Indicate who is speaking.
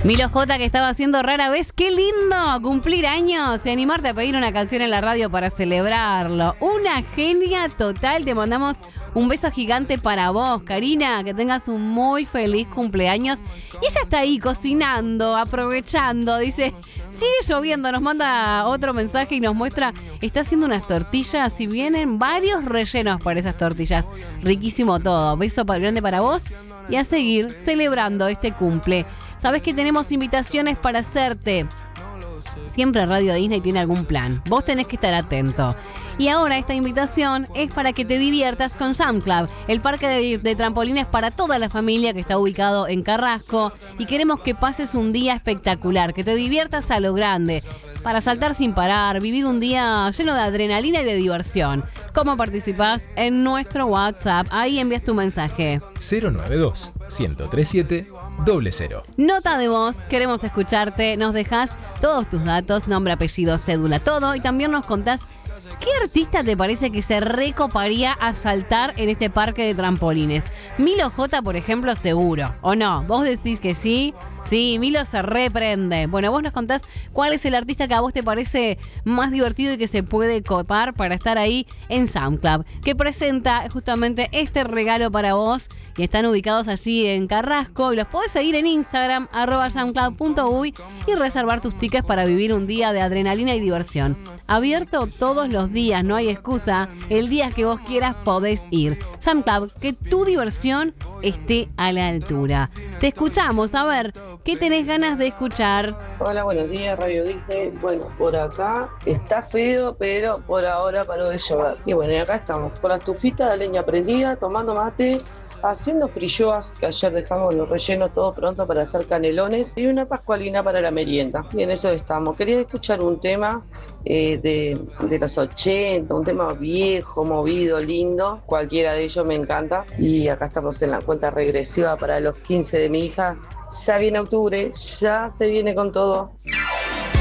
Speaker 1: Milo J, que estaba haciendo rara vez. ¡Qué lindo! Cumplir años y animarte a pedir una canción en la radio para celebrarlo. Una genia total. Te mandamos un beso gigante para vos, Karina. Que tengas un muy feliz cumpleaños. Y ella está ahí cocinando, aprovechando. Dice, sigue lloviendo. Nos manda otro mensaje y nos muestra, está haciendo unas tortillas y vienen varios rellenos para esas tortillas. Riquísimo todo. Beso grande para vos y a seguir celebrando este cumple. Sabés que tenemos invitaciones para hacerte. Siempre Radio Disney tiene algún plan. Vos tenés que estar atento. Y ahora esta invitación es para que te diviertas con Sound Club, el parque de trampolines para toda la familia que está ubicado en Carrasco. Y queremos que pases un día espectacular, que te diviertas a lo grande, para saltar sin parar, vivir un día lleno de adrenalina y de diversión. ¿Cómo participás? En nuestro WhatsApp. Ahí envías tu mensaje.
Speaker 2: 092-1037-00.
Speaker 1: Nota de voz, queremos escucharte. Nos dejás todos tus datos, nombre, apellido, cédula, todo. Y también nos contás qué artista te parece que se recoparía a saltar en este parque de trampolines. Milo J, por ejemplo, seguro. ¿O no? ¿Vos decís que sí? Sí, Milo se reprende. Bueno, vos nos contás cuál es el artista que a vos te parece más divertido y que se puede copar para estar ahí en Sound Club, que presenta justamente este regalo para vos. Y están ubicados allí en Carrasco. Y los podés seguir en Instagram, @soundcloud.uy, y reservar tus tickets para vivir un día de adrenalina y diversión. Abierto todos los días, no hay excusa. El día que vos quieras podés ir. Sound Club, que tu diversión esté a la altura. Te escuchamos, a ver, ¿qué tenés ganas de escuchar?
Speaker 3: Hola, buenos días, Radio Disney. Bueno, por acá está feo, pero por ahora paró de llover. Y bueno, y acá estamos, con la estufita de leña prendida, tomando mate, haciendo frilloas, que ayer dejamos los rellenos todo pronto para hacer canelones, y una pascualina para la merienda. Y en eso estamos. Quería escuchar un tema de los 80, un tema viejo, movido, lindo. Cualquiera de ellos me encanta. Y acá estamos en la cuenta regresiva para los 15 de mi hija. Ya viene octubre, ya se viene con todo.